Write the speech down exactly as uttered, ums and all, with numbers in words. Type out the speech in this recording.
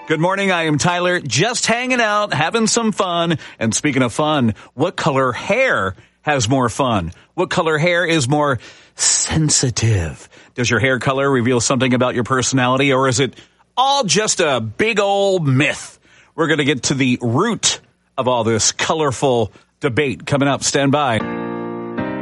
Good morning, I am Tyler, just hanging out, having some fun. And speaking of fun, what color hair has more fun? What color hair is more sensitive? Does your hair color reveal something about your personality, or is it all just a big old myth? We're going to get to the root of all this colorful debate coming up. Stand by.